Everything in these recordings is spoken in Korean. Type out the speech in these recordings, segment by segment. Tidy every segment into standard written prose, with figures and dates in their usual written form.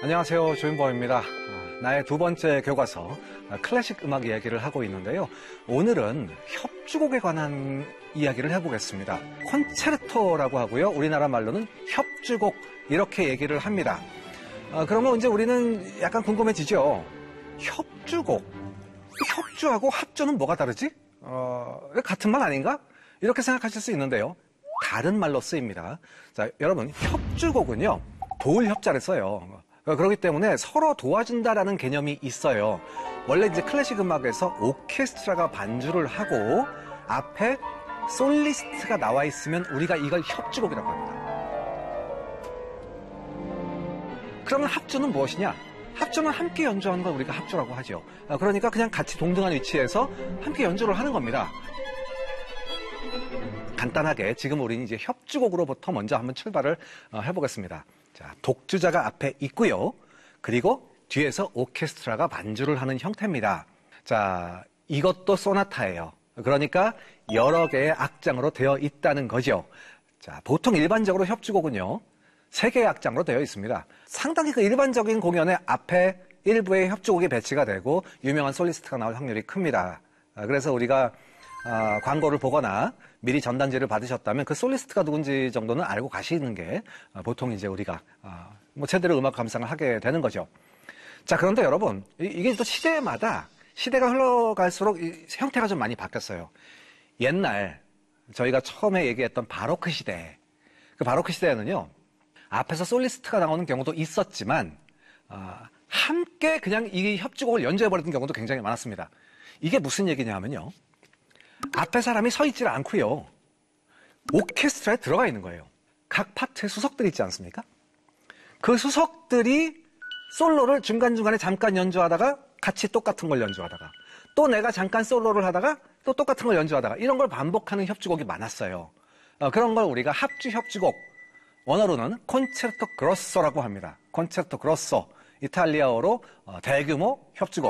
안녕하세요. 조윤범입니다. 나의 두 번째 교과서 클래식 음악 이야기를 하고 있는데요. 오늘은 협주곡에 관한 이야기를 해보겠습니다. 콘체르토라고 하고요. 우리나라 말로는 협주곡 이렇게 얘기를 합니다. 그러면 이제 우리는 약간 궁금해지죠. 협주곡, 협주하고 합주는 뭐가 다르지? 같은 말 아닌가? 이렇게 생각하실 수 있는데요. 다른 말로 쓰입니다. 자, 여러분, 협주곡은요, 도울 협자를 써요. 그렇기 때문에 서로 도와준다라는 개념이 있어요. 원래 이제 클래식 음악에서 오케스트라가 반주를 하고 앞에 솔리스트가 나와 있으면 우리가 이걸 협주곡이라고 합니다. 그러면 합주는 무엇이냐? 합주는 함께 연주하는 걸 우리가 합주라고 하죠. 그러니까 그냥 같이 동등한 위치에서 함께 연주를 하는 겁니다. 간단하게 지금 우리는 이제 협주곡으로부터 먼저 한번 출발을 해보겠습니다. 자, 독주자가 앞에 있고요. 그리고 뒤에서 오케스트라가 반주를 하는 형태입니다. 자, 이것도 소나타예요. 그러니까 여러 개의 악장으로 되어 있다는 거죠. 자, 보통 일반적으로 협주곡은요, 3개의 악장으로 되어 있습니다. 상당히 그 일반적인 공연의 앞에 일부의 협주곡이 배치가 되고 유명한 솔리스트가 나올 확률이 큽니다. 그래서 우리가 광고를 보거나 미리 전단지를 받으셨다면 그 솔리스트가 누군지 정도는 알고 가시는 게 보통 이제 우리가 제대로 음악 감상을 하게 되는 거죠. 자, 그런데 여러분, 이게 또 시대마다 시대가 흘러갈수록 이 형태가 좀 많이 바뀌었어요. 옛날 저희가 처음에 얘기했던 바로크 시대, 그 바로크 시대에는요, 앞에서 솔리스트가 나오는 경우도 있었지만 함께 그냥 이 협주곡을 연주해버리는 경우도 굉장히 많았습니다. 이게 무슨 얘기냐면요, 앞에 사람이 서 있질 않고요, 오케스트라에 들어가 있는 거예요. 각 파트에 수석들이 있지 않습니까? 그 수석들이 솔로를 중간중간에 잠깐 연주하다가 같이 똑같은 걸 연주하다가 또 내가 잠깐 솔로를 하다가 또 똑같은 걸 연주하다가 이런 걸 반복하는 협주곡이 많았어요. 그런 걸 우리가 협주곡, 원어로는 콘체르토 그로소라고 합니다. 콘체르토 그로소, 이탈리아어로 대규모 협주곡.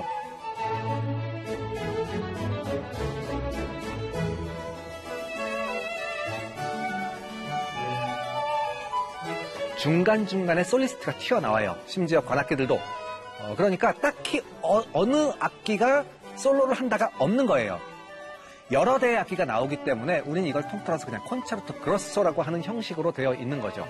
중간중간에 솔리스트가 튀어나와요. 심지어 관악기들도. 그러니까 딱히 어느 악기가 솔로를 한다가 없는 거예요. 여러 대의 악기가 나오기 때문에 우리는 이걸 통틀어서 그냥 콘체르토 그로소라고 하는 형식으로 되어 있는 거죠.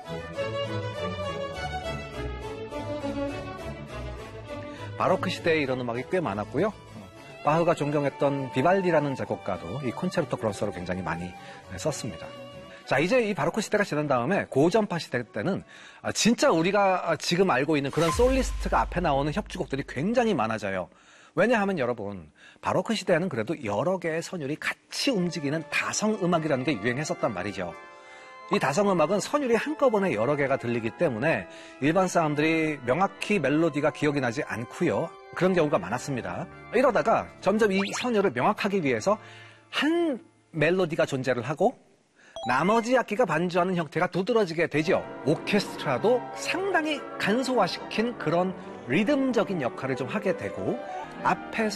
바로크 시대에 이런 음악이 꽤 많았고요. 바흐가 존경했던 비발디라는 작곡가도 이 콘체르토 그로소를 굉장히 많이 썼습니다. 자, 이제 이 바로크 시대가 지난 다음에 고전파 시대 때는 진짜 우리가 지금 알고 있는 그런 솔리스트가 앞에 나오는 협주곡들이 굉장히 많아져요. 왜냐하면 여러분, 바로크 시대에는 그래도 여러 개의 선율이 같이 움직이는 다성음악이라는 게 유행했었단 말이죠. 이 다성음악은 선율이 한꺼번에 여러 개가 들리기 때문에 일반 사람들이 명확히 멜로디가 기억이 나지 않고요. 그런 경우가 많았습니다. 이러다가 점점 이 선율을 명확하기 위해서 한 멜로디가 존재를 하고 나머지 악기가 반주하는 형태가 두드러지게 되죠. 오케스트라도 상당히 간소화시킨 그런 리듬적인 역할을 좀 하게 되고 앞에